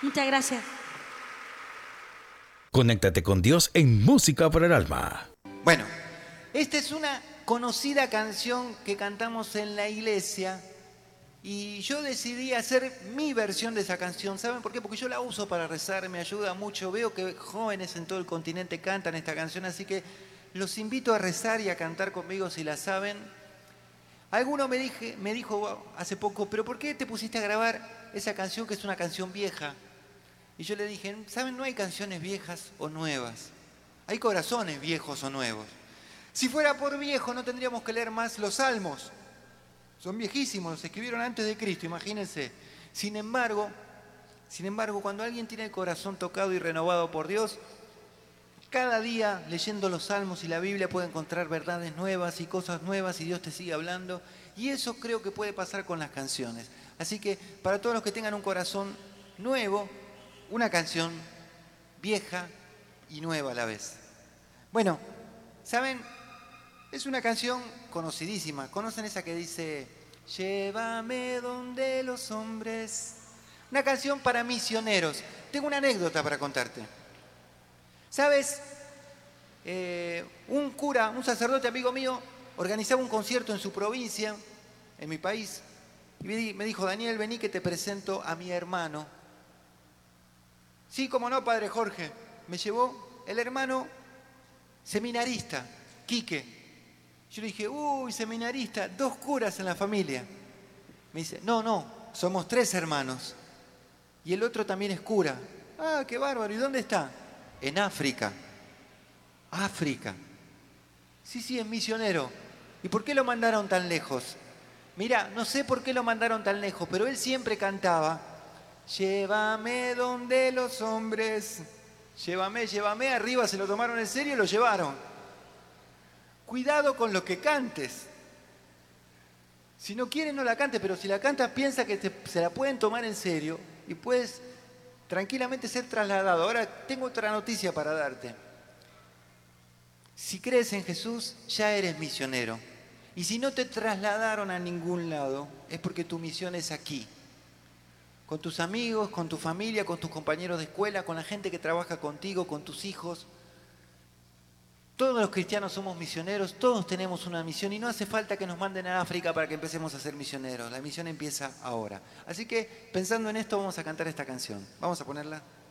Muchas gracias. Conéctate con Dios en Música para el Alma. Bueno, esta es una conocida canción que cantamos en la iglesia y yo decidí hacer mi versión de esa canción. ¿Saben por qué? Porque yo la uso para rezar, me ayuda mucho. Veo que jóvenes en todo el continente cantan esta canción, así que los invito a rezar y a cantar conmigo si la saben. Alguno me dijo wow, hace poco, pero ¿por qué te pusiste a grabar esa canción que es una canción vieja? Y yo le dije, ¿saben? No hay canciones viejas o nuevas. Hay corazones viejos o nuevos. Si fuera por viejo no tendríamos que leer más los salmos. Son viejísimos, los escribieron antes de Cristo, imagínense. Sin embargo, cuando alguien tiene el corazón tocado y renovado por Dios, cada día leyendo los salmos y la Biblia puede encontrar verdades nuevas y cosas nuevas y Dios te sigue hablando. Y eso creo que puede pasar con las canciones. Así que para todos los que tengan un corazón nuevo, una canción vieja y nueva a la vez. Bueno, ¿saben? Es una canción conocidísima. ¿Conocen esa que dice, llévame donde los hombres? Una canción para misioneros. Tengo una anécdota para contarte. ¿Sabes? Un cura, un sacerdote amigo mío, organizaba un concierto en su provincia, en mi país, y me dijo, Daniel, vení que te presento a mi hermano. Sí, cómo no, padre Jorge. Me llevó el hermano seminarista, Quique. Yo le dije, uy, seminarista, 2 curas en la familia. Me dice, no, somos 3 hermanos. Y el otro también es cura. Ah, qué bárbaro. ¿Y dónde está? En África. África. Sí, es misionero. ¿Y por qué lo mandaron tan lejos? Mirá, no sé por qué lo mandaron tan lejos, pero él siempre cantaba, llévame donde los hombres, llévame, arriba se lo tomaron en serio y lo llevaron. Cuidado con lo que cantes. Si no quieres, no la cantes, pero si la cantas, piensa que se la pueden tomar en serio y puedes tranquilamente ser trasladado. Ahora, tengo otra noticia para darte. Si crees en Jesús, ya eres misionero. Y si no te trasladaron a ningún lado, es porque tu misión es aquí. Con tus amigos, con tu familia, con tus compañeros de escuela, con la gente que trabaja contigo, con tus hijos. Todos los cristianos somos misioneros, todos tenemos una misión y no hace falta que nos manden a África para que empecemos a ser misioneros. La misión empieza ahora. Así que, pensando en esto, vamos a cantar esta canción. Vamos a ponerla.